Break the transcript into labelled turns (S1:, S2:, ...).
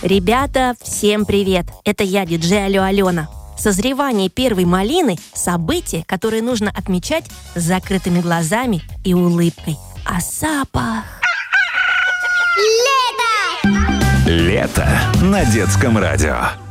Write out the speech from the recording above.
S1: Ребята, всем привет! Это я, диджей Алена. Созревание первой малины – событие, которое нужно отмечать с закрытыми глазами и улыбкой. А запах…
S2: Лето! Лето на детском радио.